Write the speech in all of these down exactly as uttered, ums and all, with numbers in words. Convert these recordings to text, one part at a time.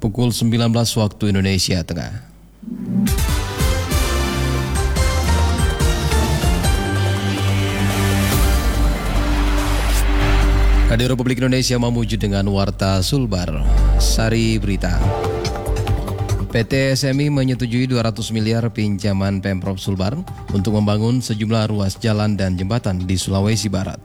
Pukul sembilan belas waktu Indonesia Tengah. Radio Republik Indonesia memuju dengan Warta Sulbar. Sari Berita. P T S M I menyetujui dua ratus miliar pinjaman Pemprov Sulbar untuk membangun sejumlah ruas jalan dan jembatan di Sulawesi Barat.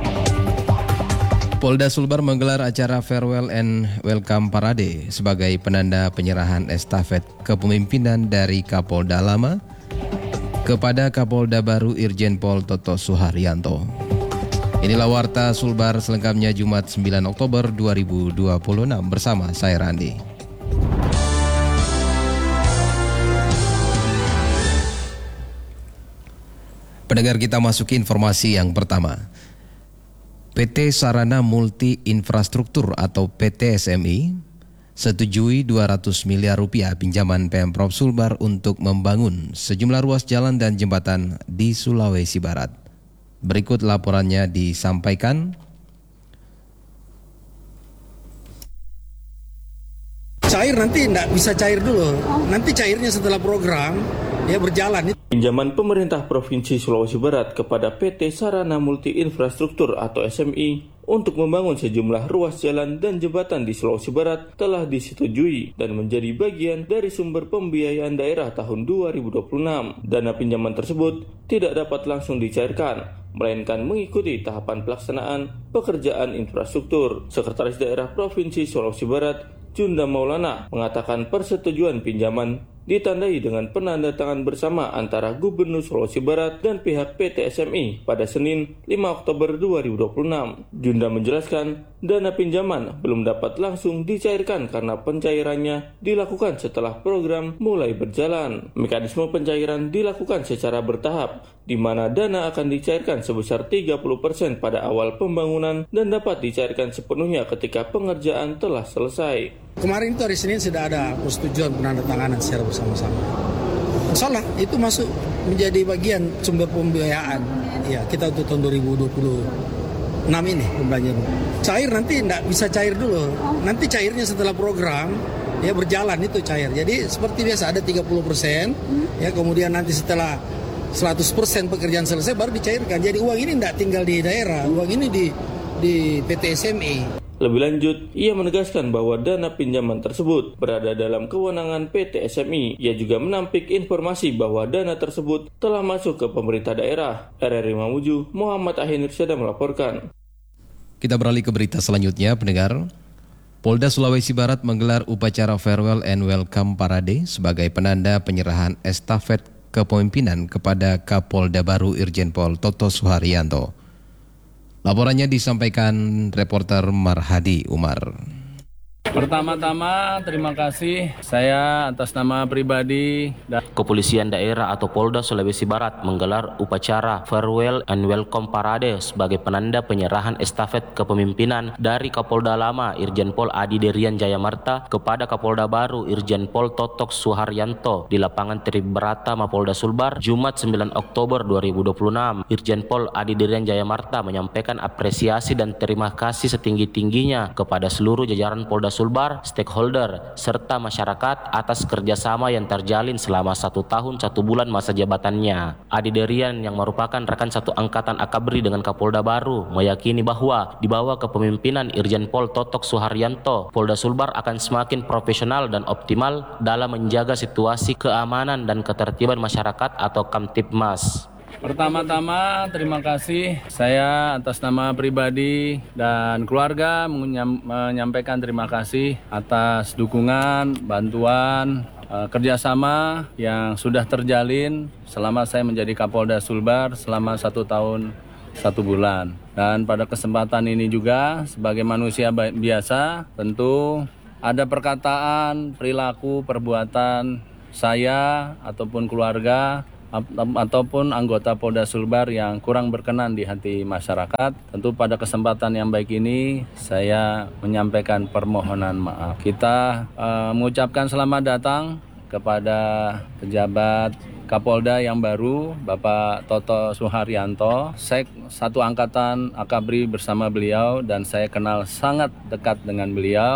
Polda Sulbar menggelar acara Farewell and Welcome Parade sebagai penanda penyerahan estafet kepemimpinan dari Kapolda Lama kepada Kapolda baru Irjen Pol Toto Suharyanto. Inilah Warta Sulbar selengkapnya Jumat sembilan Oktober dua ribu dua puluh enam bersama saya Randi. Pendengar, kita masuki informasi yang pertama. P T Sarana Multi Infrastruktur atau P T S M I setujui dua ratus miliar rupiah pinjaman Pemprov Sulbar untuk membangun sejumlah ruas jalan dan jembatan di Sulawesi Barat. Berikut laporannya disampaikan. Cair nanti enggak bisa cair dulu. Nanti cairnya setelah program ya berjalan. Pinjaman pemerintah Provinsi Sulawesi Barat kepada P T Sarana Multi Infrastruktur atau S M I untuk membangun sejumlah ruas jalan dan jembatan di Sulawesi Barat telah disetujui dan menjadi bagian dari sumber pembiayaan daerah tahun dua ribu dua puluh enam. Dana pinjaman tersebut tidak dapat langsung dicairkan, melainkan mengikuti tahapan pelaksanaan pekerjaan infrastruktur. Sekretaris Daerah Provinsi Sulawesi Barat, Junda Maulana, mengatakan persetujuan pinjaman ditandai dengan penandatangan bersama antara Gubernur Sulawesi Barat dan pihak P T S M I pada Senin lima Oktober dua ribu dua puluh enam. Junda menjelaskan, dana pinjaman belum dapat langsung dicairkan karena pencairannya dilakukan setelah program mulai berjalan. Mekanisme pencairan dilakukan secara bertahap, di mana dana akan dicairkan sebesar tiga puluh persen pada awal pembangunan dan dapat dicairkan sepenuhnya ketika pengerjaan telah selesai. Kemarin itu hari Senin sudah ada persetujuan penandatanganan secara bersama-sama. Insya Allah itu masuk menjadi bagian sumber pembiayaan. Ya, kita untuk tahun dua ribu dua puluh enam ini pembelanjaan. Cair nanti tidak bisa cair dulu. Nanti cairnya setelah program ya berjalan itu cair. Jadi seperti biasa ada tiga puluh persen ya, kemudian nanti setelah seratus persen pekerjaan selesai baru dicairkan. Jadi uang ini tidak tinggal di daerah, uang ini di di P T S M I. Lebih lanjut, ia menegaskan bahwa dana pinjaman tersebut berada dalam kewenangan P T S M I. Ia juga menampik informasi bahwa dana tersebut telah masuk ke pemerintah daerah. R R I Mamuju, Muhammad Ahin Irsyada melaporkan. Kita beralih ke berita selanjutnya, pendengar. Polda Sulawesi Barat menggelar upacara Farewell and Welcome Parade sebagai penanda penyerahan estafet kepemimpinan kepada Kapolda baru Irjen Pol Toto Suharyanto. Laporannya disampaikan reporter Marhadi Umar. Pertama-tama terima kasih saya atas nama pribadi dan Kepolisian Daerah atau Polda Sulawesi Barat menggelar upacara Farewell and Welcome Parade sebagai penanda penyerahan estafet kepemimpinan dari Kapolda Lama Irjen Pol Adi Derian Jayamarta kepada Kapolda baru Irjen Pol Totok Suharyanto di lapangan Tribrata Mapolda Sulbar Jumat sembilan Oktober dua ribu dua puluh enam. Irjen Pol Adi Derian Jayamarta menyampaikan apresiasi dan terima kasih setinggi-tingginya kepada seluruh jajaran Polda Sulbar, stakeholder, serta masyarakat atas kerjasama yang terjalin selama satu tahun satu bulan masa jabatannya. Adi Derian yang merupakan rekan satu angkatan Akabri dengan Kapolda baru meyakini bahwa di bawah kepemimpinan Irjen Pol Totok Suharyanto, Polda Sulbar akan semakin profesional dan optimal dalam menjaga situasi keamanan dan ketertiban masyarakat atau Kamtibmas. Pertama-tama terima kasih saya atas nama pribadi dan keluarga menyampaikan terima kasih atas dukungan, bantuan, kerjasama yang sudah terjalin selama saya menjadi Kapolda Sulbar selama satu tahun satu bulan. Dan pada kesempatan ini juga sebagai manusia biasa tentu ada perkataan, perilaku, perbuatan saya ataupun keluarga ataupun anggota Polda Sulbar yang kurang berkenan di hati masyarakat. Tentu pada kesempatan yang baik ini saya menyampaikan permohonan maaf. Kita uh, mengucapkan selamat datang kepada pejabat Kapolda yang baru, Bapak Toto Suharyanto. Saya satu angkatan Akabri bersama beliau dan saya kenal sangat dekat dengan beliau.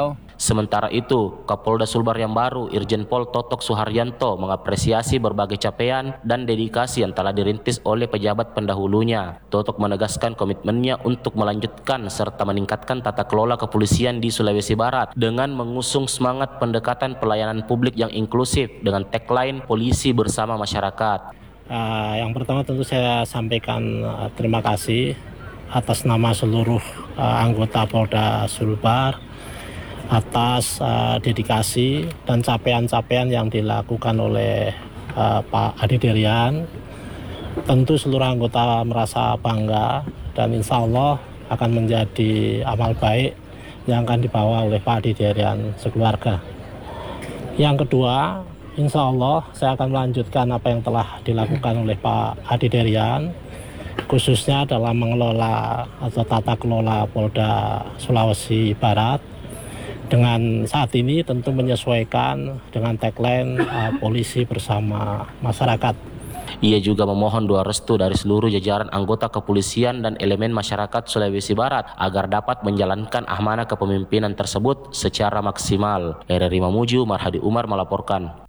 Sementara itu, Kapolda Sulbar yang baru, Irjen Pol Totok Suharyanto, mengapresiasi berbagai capaian dan dedikasi yang telah dirintis oleh pejabat pendahulunya. Totok menegaskan komitmennya untuk melanjutkan serta meningkatkan tata kelola kepolisian di Sulawesi Barat dengan mengusung semangat pendekatan pelayanan publik yang inklusif dengan tagline polisi bersama masyarakat. Uh, yang pertama tentu saya sampaikan uh, terima kasih atas nama seluruh uh, anggota Polda Sulbar atas uh, dedikasi dan capaian-capaian yang dilakukan oleh uh, Pak Adi Derian. Tentu seluruh anggota merasa bangga dan insya Allah akan menjadi amal baik yang akan dibawa oleh Pak Adi Derian sekeluarga. Yang kedua, insya Allah saya akan melanjutkan apa yang telah dilakukan oleh Pak Adi Derian, khususnya dalam mengelola atau tata kelola Polda Sulawesi Barat. Dengan saat ini tentu menyesuaikan dengan tagline uh, polisi bersama masyarakat. Ia juga memohon doa restu dari seluruh jajaran anggota kepolisian dan elemen masyarakat Sulawesi Barat agar dapat menjalankan amanah kepemimpinan tersebut secara maksimal. R R I Mamuju, Marhadi Umar melaporkan.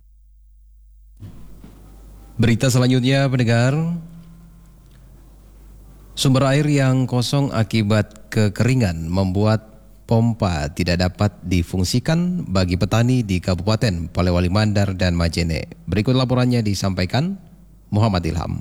Berita selanjutnya, pendengar. Sumber air yang kosong akibat kekeringan membuat pompa tidak dapat difungsikan bagi petani di Kabupaten Polewali Mandar dan Majene. Berikut laporannya disampaikan Muhammad Ilham.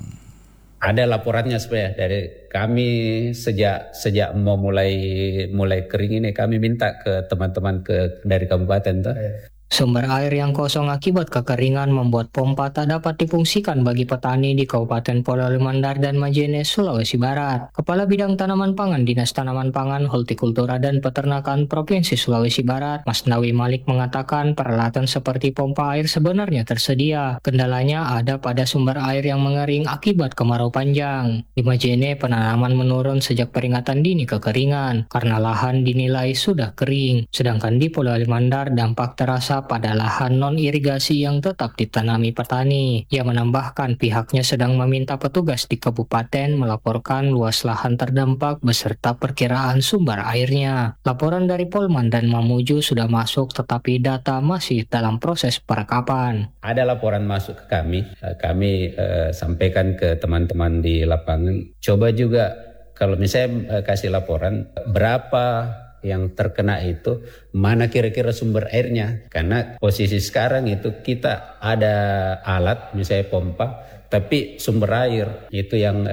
Ada laporannya supaya dari kami sejak sejak mau mulai mulai kering ini kami minta ke teman-teman ke dari kabupaten tuh. Sumber air yang kosong akibat kekeringan membuat pompa tak dapat difungsikan bagi petani di Kabupaten Polewali Mandar dan Majene, Sulawesi Barat. Kepala Bidang Tanaman Pangan Dinas Tanaman Pangan, Hortikultura dan Peternakan Provinsi Sulawesi Barat, Mas Nawi Malik mengatakan peralatan seperti pompa air sebenarnya tersedia. Kendalanya ada pada sumber air yang mengering akibat kemarau panjang. Di Majene, penanaman menurun sejak peringatan dini kekeringan karena lahan dinilai sudah kering. Sedangkan di Polewali Mandar dampak terasa pada lahan non-irigasi yang tetap ditanami petani. Ia menambahkan pihaknya sedang meminta petugas di kabupaten melaporkan luas lahan terdampak beserta perkiraan sumber airnya. Laporan dari Polman dan Mamuju sudah masuk tetapi data masih dalam proses perekapan. Ada laporan masuk ke kami, kami uh, sampaikan ke teman-teman di lapangan. Coba juga kalau misalnya uh, kasih laporan berapa yang terkena itu, mana kira-kira sumber airnya. Karena posisi sekarang itu kita ada alat, misalnya pompa, tapi sumber air itu yang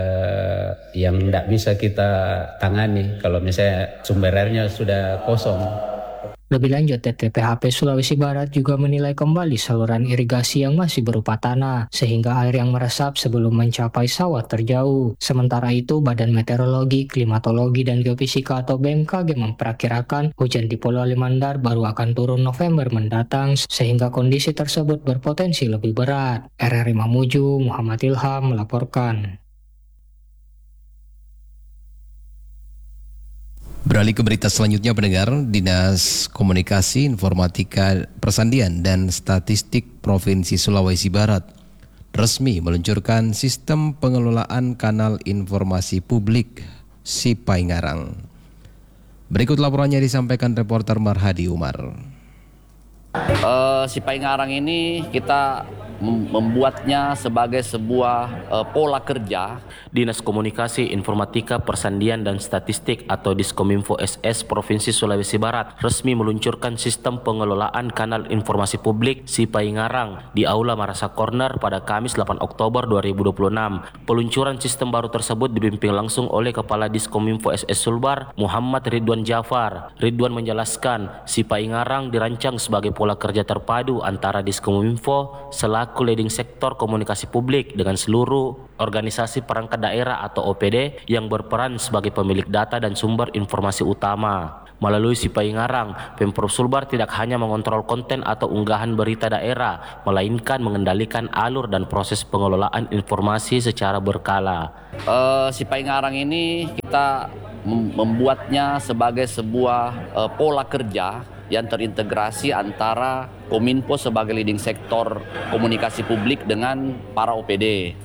eh, yang tidak bisa kita tangani kalau misalnya sumber airnya sudah kosong. Lebih lanjut, T T P H P Sulawesi Barat juga menilai kembali saluran irigasi yang masih berupa tanah, sehingga air yang meresap sebelum mencapai sawah terjauh. Sementara itu, Badan Meteorologi, Klimatologi, dan Geofisika atau B M K G memperkirakan hujan di Polewali Mandar baru akan turun November mendatang, sehingga kondisi tersebut berpotensi lebih berat. R R I Mamuju, Muhammad Ilham melaporkan. Beralih ke berita selanjutnya, pendengar. Dinas Komunikasi, Informatika, Persandian, dan Statistik Provinsi Sulawesi Barat resmi meluncurkan sistem pengelolaan kanal informasi publik Sipaingarang. Berikut laporannya disampaikan reporter Marhadi Umar. Uh, Sipaingarang ini kita membuatnya sebagai sebuah uh, pola kerja. Dinas Komunikasi, Informatika, Persandian, dan Statistik atau Diskominfo S S Provinsi Sulawesi Barat resmi meluncurkan sistem pengelolaan kanal informasi publik Sipaingarang di Aula Marasa Corner pada Kamis delapan Oktober dua ribu dua puluh enam. Peluncuran sistem baru tersebut dipimpin langsung oleh Kepala Diskominfo S S Sulbar, Muhammad Ridwan Jafar. Ridwan menjelaskan, Sipaingarang dirancang sebagai pola kerja terpadu antara Diskominfo selaku leading sektor komunikasi publik dengan seluruh organisasi perangkat daerah atau O P D yang berperan sebagai pemilik data dan sumber informasi utama. Melalui Sipaingarang, Pemprov Sulbar tidak hanya mengontrol konten atau unggahan berita daerah, melainkan mengendalikan alur dan proses pengelolaan informasi secara berkala. Uh, Sipaingarang ini kita membuatnya sebagai sebuah uh, pola kerja yang terintegrasi antara Kominfo sebagai leading sektor komunikasi publik dengan para O P D.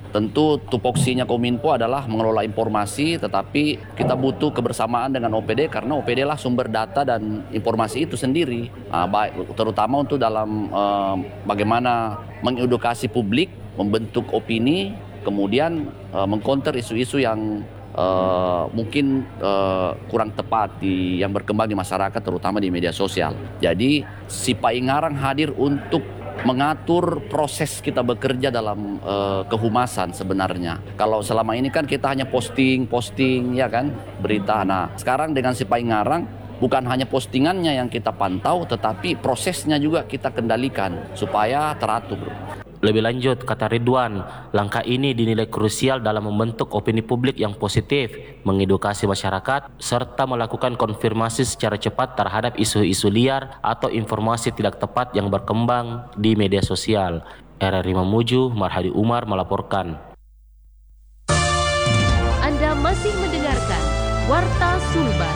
tentu tupoksinya Kominfo adalah mengelola informasi, tetapi kita butuh kebersamaan dengan O P D karena O P D lah sumber data dan informasi itu sendiri. Nah, baik, terutama untuk dalam uh, bagaimana mengedukasi publik, membentuk opini, kemudian uh, mengcounter isu-isu yang Uh, mungkin uh, kurang tepat di, yang berkembang di masyarakat, terutama di media sosial. Jadi si Paingarang hadir untuk mengatur proses kita bekerja dalam uh, kehumasan sebenarnya. Kalau selama ini kan kita hanya posting, posting ya kan, berita. Nah sekarang dengan si Paingarang bukan hanya postingannya yang kita pantau, tetapi prosesnya juga kita kendalikan supaya teratur. Lebih lanjut, kata Ridwan, langkah ini dinilai krusial dalam membentuk opini publik yang positif, mengedukasi masyarakat, serta melakukan konfirmasi secara cepat terhadap isu-isu liar atau informasi tidak tepat yang berkembang di media sosial. R R I Mamuju, Marhadi Umar melaporkan. Anda masih mendengarkan Warta Sulbar.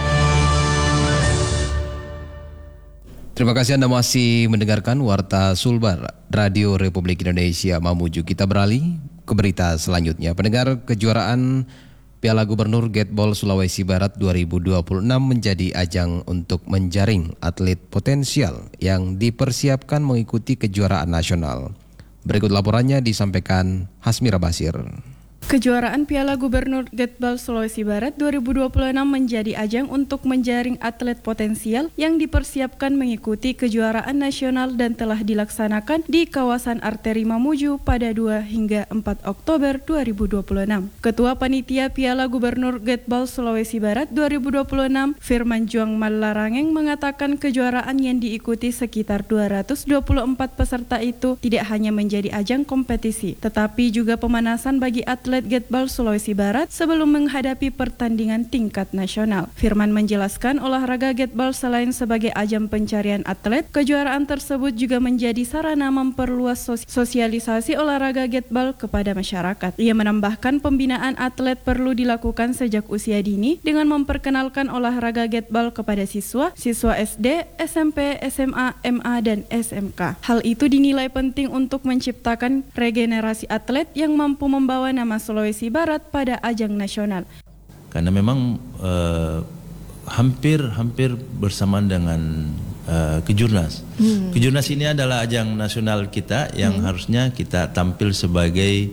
Terima kasih Anda masih mendengarkan Warta Sulbar, Radio Republik Indonesia Mamuju. Kita beralih ke berita selanjutnya. Pendengar, kejuaraan Piala Gubernur Gateball Sulawesi Barat dua ribu dua puluh enam menjadi ajang untuk menjaring atlet potensial yang dipersiapkan mengikuti kejuaraan nasional. Berikut laporannya disampaikan Hasmira Basir. Kejuaraan Piala Gubernur Gateball Sulawesi Barat dua ribu dua puluh enam menjadi ajang untuk menjaring atlet potensial yang dipersiapkan mengikuti kejuaraan nasional dan telah dilaksanakan di kawasan Arteri Mamuju pada dua hingga empat Oktober dua ribu dua puluh enam. Ketua Panitia Piala Gubernur Gateball Sulawesi Barat dua ribu dua puluh enam, Firman Juang Malarangeng, mengatakan kejuaraan yang diikuti sekitar dua ratus dua puluh empat peserta itu tidak hanya menjadi ajang kompetisi, tetapi juga pemanasan bagi atlet Gateball Sulawesi Barat sebelum menghadapi pertandingan tingkat nasional. Firman menjelaskan olahraga Gateball selain sebagai ajang pencarian atlet, kejuaraan tersebut juga menjadi sarana memperluas sos- sosialisasi olahraga Gateball kepada masyarakat. Ia menambahkan pembinaan atlet perlu dilakukan sejak usia dini dengan memperkenalkan olahraga Gateball kepada siswa, siswa S D, S M P, S M A, M A, dan S M K. Hal itu dinilai penting untuk menciptakan regenerasi atlet yang mampu membawa nama Sulawesi Barat pada ajang nasional. Karena memang uh, hampir hampir bersamaan dengan uh, Kejurnas. Hmm. Kejurnas ini adalah ajang nasional kita yang hmm. harusnya kita tampil sebagai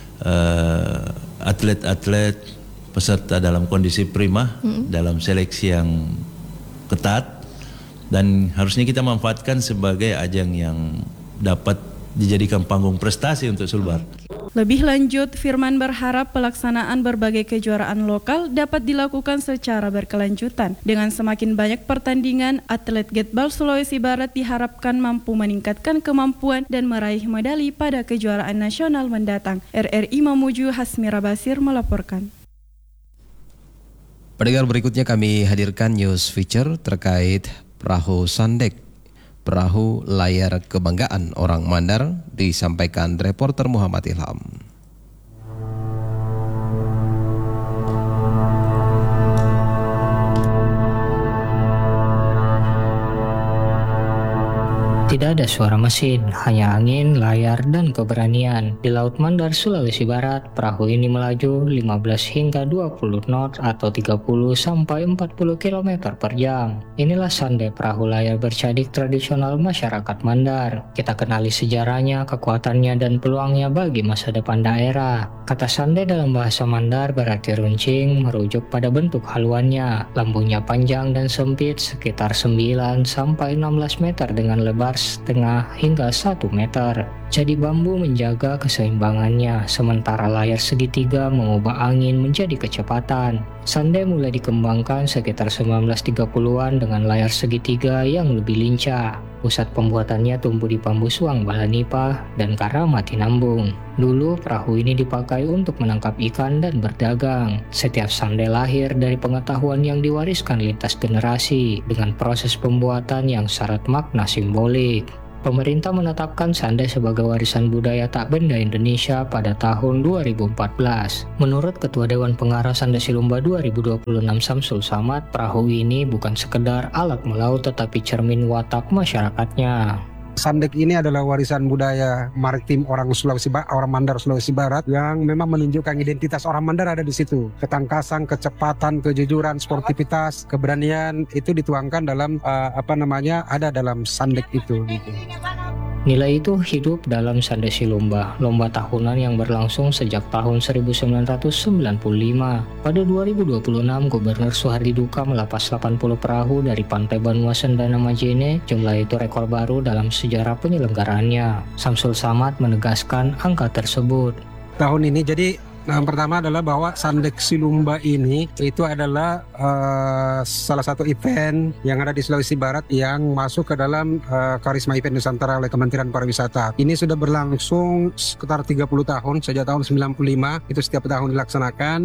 uh, atlet-atlet peserta dalam kondisi prima, hmm. dalam seleksi yang ketat, dan harusnya kita manfaatkan sebagai ajang yang dapat dijadikan panggung prestasi untuk Sulbar. Lebih lanjut, Firman berharap pelaksanaan berbagai kejuaraan lokal dapat dilakukan secara berkelanjutan. Dengan semakin banyak pertandingan, atlet Gateball Sulawesi Barat diharapkan mampu meningkatkan kemampuan dan meraih medali pada kejuaraan nasional mendatang. R R I Mamuju, Hasmira Basir melaporkan. Pendengar, berikutnya kami hadirkan news feature terkait perahu Sandek. Perahu layar kebanggaan orang Mandar, disampaikan reporter Muhammad Ilham. Tidak ada suara mesin, hanya angin, layar, dan keberanian. Di Laut Mandar, Sulawesi Barat, perahu ini melaju lima belas hingga dua puluh knot atau tiga puluh sampai empat puluh kilometer per jam. Inilah Sande, perahu layar bercadik tradisional masyarakat Mandar. Kita kenali sejarahnya, kekuatannya, dan peluangnya bagi masa depan daerah. Kata Sande dalam bahasa Mandar berarti runcing, merujuk pada bentuk haluannya. Lambungnya panjang dan sempit, sekitar sembilan sampai enam belas meter dengan lebar setengah hingga satu meter. Jadi bambu menjaga keseimbangannya, sementara layar segitiga mengubah angin menjadi kecepatan. Sande mulai dikembangkan sekitar seribu sembilan ratus tiga puluhan dengan layar segitiga yang lebih lincah. Pusat pembuatannya tumbuh di Pambusuang, Balanipa, dan Karamatinambung. Dulu perahu ini dipakai untuk menangkap ikan dan berdagang. Setiap Sande lahir dari pengetahuan yang diwariskan lintas generasi dengan proses pembuatan yang syarat makna simbolik. Pemerintah menetapkan Sande sebagai warisan budaya tak benda Indonesia pada tahun dua ribu empat belas. Menurut Ketua Dewan Pengarah Sande Silumba dua ribu dua puluh enam Samsul Samad, perahu ini bukan sekedar alat melaut tetapi cermin watak masyarakatnya. Sandek ini adalah warisan budaya maritim orang Sulawesi Barat, orang Mandar Sulawesi Barat yang memang menunjukkan identitas orang Mandar ada di situ. Ketangkasan, kecepatan, kejujuran, sportivitas, keberanian itu dituangkan dalam uh, apa namanya ada dalam Sandek itu. Gitu. Nilai itu hidup dalam Sandek Silumba, lomba tahunan yang berlangsung sejak tahun seribu sembilan ratus sembilan puluh lima. Pada dua ribu dua puluh enam, Gubernur Suhardi Duka melepas delapan puluh perahu dari pantai Banua Sendana Majene. Jumlah itu rekor baru dalam sejarah penyelenggaraannya. Samsul Samad menegaskan angka tersebut. Tahun ini jadi yang pertama adalah bahwa Sandek Silumba ini itu adalah uh, salah satu event yang ada di Sulawesi Barat yang masuk ke dalam uh, Karisma Event Nusantara oleh Kementerian Pariwisata. Ini sudah berlangsung sekitar tiga puluh tahun, sejak tahun sembilan puluh lima itu setiap tahun dilaksanakan,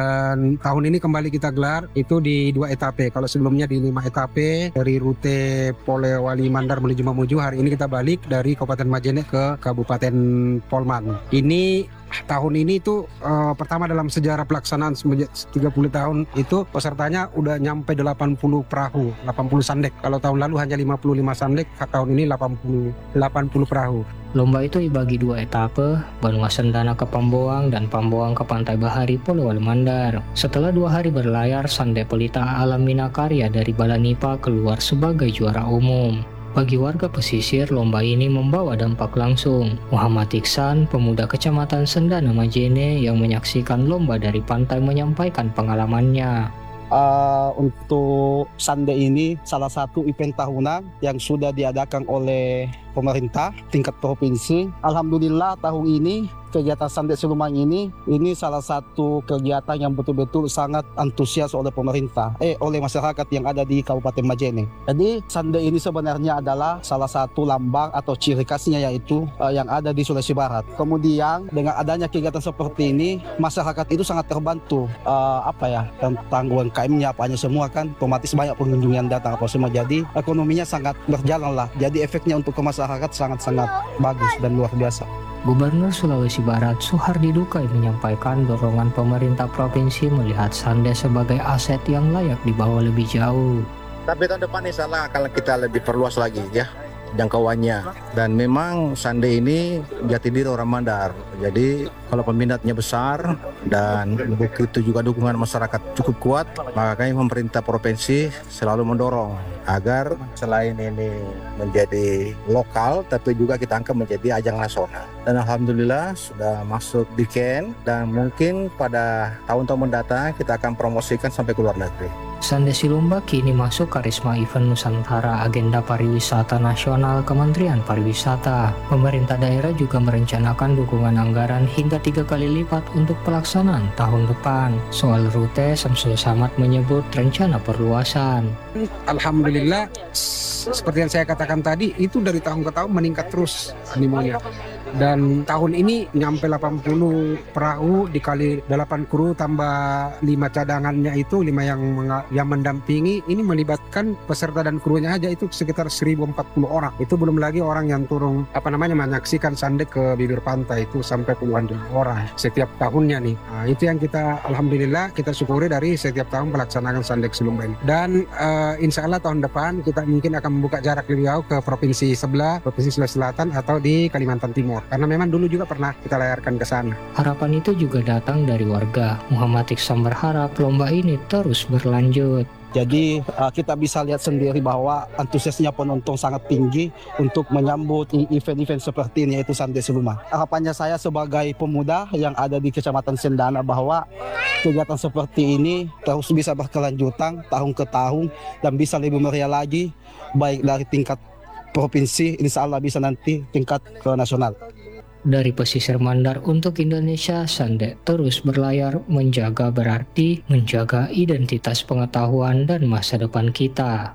dan tahun ini kembali kita gelar itu di dua etape. Kalau sebelumnya di lima etape dari rute Polewali Mandar menuju Mamuju, hari ini kita balik dari Kabupaten Majene ke Kabupaten Polman. Ini tahun ini itu uh, pertama dalam sejarah pelaksanaan semenjak tiga puluh tahun itu pesertanya udah nyampe delapan puluh perahu, delapan puluh sandek. Kalau tahun lalu hanya lima puluh lima sandek, tahun ini delapan puluh perahu. Lomba itu dibagi dua etape, Banua Sendana ke Pamboang dan Pamboang ke Pantai Bahari Polewali Mandar. Setelah dua hari berlayar, Sandek Pelita Alam Minakarya dari Balanipa keluar sebagai juara umum. Bagi warga pesisir, lomba ini membawa dampak langsung. Muhammad Iksan, pemuda Kecamatan Sendana Majene yang menyaksikan lomba dari pantai, menyampaikan pengalamannya. Uh, untuk Sandek ini salah satu event tahunan yang sudah diadakan oleh pemerintah tingkat provinsi. Alhamdulillah tahun ini kegiatan Sandek Silumba ini ini salah satu kegiatan yang betul-betul sangat antusias oleh pemerintah, eh oleh masyarakat yang ada di Kabupaten Majene. Jadi Sandek ini sebenarnya adalah salah satu lambang atau ciri khasnya yaitu uh, yang ada di Sulawesi Barat. Kemudian dengan adanya kegiatan seperti ini, masyarakat itu sangat terbantu uh, apa ya tentang U M K M-nya apanya semua kan, otomatis banyak pengunjung yang datang apa semua. Jadi ekonominya sangat berjalan lah. Jadi efeknya untuk ke masyarakat sangat-sangat bagus dan luar biasa. Gubernur Sulawesi Barat Suhardi Duka menyampaikan dorongan pemerintah provinsi melihat Sandek sebagai aset yang layak dibawa lebih jauh. Tapi tahun depan insya Allah kalau kita lebih perluas lagi ya jangkauannya. Dan memang Sandek ini jati diri orang Mandar. Jadi kalau peminatnya besar dan begitu juga dukungan masyarakat cukup kuat, maka kami pemerintah provinsi selalu mendorong agar selain ini menjadi lokal, tapi juga kita angkat menjadi ajang nasional. Dan alhamdulillah sudah masuk di Ken, dan mungkin pada tahun-tahun mendatang kita akan promosikan sampai ke luar negeri. Sandek Silumba kini masuk Karisma Event Nusantara Agenda Pariwisata Nasional Kementerian Pariwisata. Pemerintah daerah juga merencanakan dukungan anggaran hingga tiga kali lipat untuk pelaksanaan tahun depan. Soal rute, Samsul Samad menyebut rencana perluasan. Alhamdulillah, seperti yang saya katakan tadi, itu dari tahun ke tahun meningkat terus animonya. Dan tahun ini nyampe delapan puluh perahu dikali delapan kru tambah lima cadangannya itu lima yang yang mendampingi, ini melibatkan peserta dan krunya aja itu sekitar seribu empat puluh orang. Itu belum lagi orang yang turun apa namanya menyaksikan Sandek ke bibir pantai itu sampai puluhan ribu orang setiap tahunnya nih. Nah, itu yang kita alhamdulillah kita syukuri dari setiap tahun pelaksanaan Sandek Silumba ini. Dan uh, insya Allah tahun depan kita mungkin akan membuka jarak lebih jauh ke provinsi sebelah, provinsi Sulawesi Selatan atau di Kalimantan Timur. Karena memang dulu juga pernah kita layarkan ke sana. Harapan itu juga datang dari warga. Muhammad Iksan berharap lomba ini terus berlanjut. Jadi uh, kita bisa lihat sendiri bahwa antusiasnya penonton sangat tinggi untuk menyambut event-event seperti ini, yaitu Sandek Silumba. Harapannya saya sebagai pemuda yang ada di Kecamatan Sendana bahwa kegiatan seperti ini terus bisa berkelanjutan tahun ke tahun dan bisa lebih meriah lagi, baik dari tingkat provinsi, insya Allah bisa nanti tingkat ke nasional. Dari pesisir Mandar untuk Indonesia, Sandek terus berlayar. Menjaga berarti menjaga identitas pengetahuan dan masa depan kita.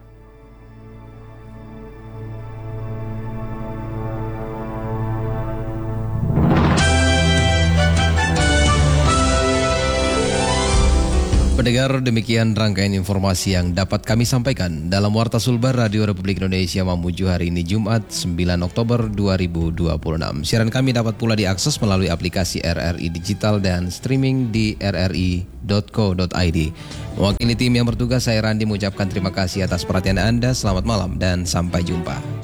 Pendengar, demikian rangkaian informasi yang dapat kami sampaikan dalam Warta Sulbar Radio Republik Indonesia Mamuju hari ini Jumat sembilan Oktober dua ribu dua puluh enam. Siaran kami dapat pula diakses melalui aplikasi R R I Digital dan streaming di r r i dot co dot i d. Mewakili tim yang bertugas, saya Randi mengucapkan terima kasih atas perhatian Anda. Selamat malam dan sampai jumpa.